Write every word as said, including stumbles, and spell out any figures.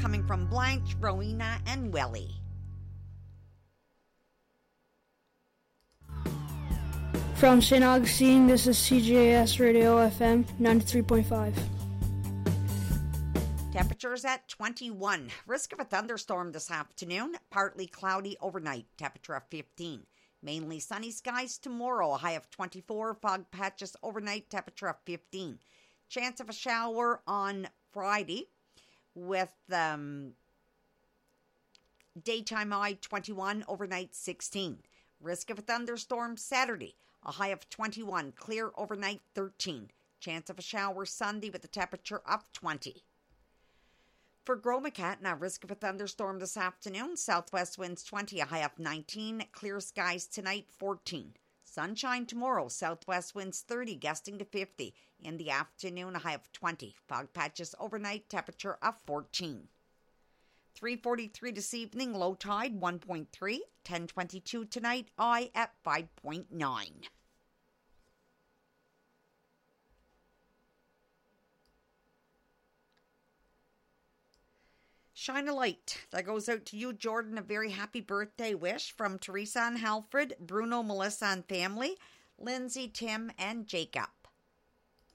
coming from Blanche, Rowena, and Welly. From Saint Augustine, this is C J S Radio F M ninety-three point five. Temperatures at twenty-one. Risk of a thunderstorm this afternoon. Partly cloudy overnight. Temperature of fifteen. Mainly sunny skies tomorrow. A high of twenty-four. Fog patches overnight. Temperature of fifteen. Chance of a shower on Friday with um, daytime high twenty-one. Overnight sixteen. Risk of a thunderstorm Saturday. A high of twenty-one. Clear overnight thirteen. Chance of a shower Sunday with a temperature of twenty. For Gromacat, now risk of a thunderstorm this afternoon. Southwest winds twenty, a high of nineteen. Clear skies tonight fourteen. Sunshine tomorrow. Southwest winds thirty, gusting to fifty. In the afternoon, a high of twenty. Fog patches overnight, temperature of fourteen. three forty-three this evening, low tide one point three. ten twenty-two tonight, high at five point nine. Shine a light. That goes out to you, Jordan. A very happy birthday wish from Teresa and Halfred, Bruno, Melissa and family, Lindsay, Tim, and Jacob.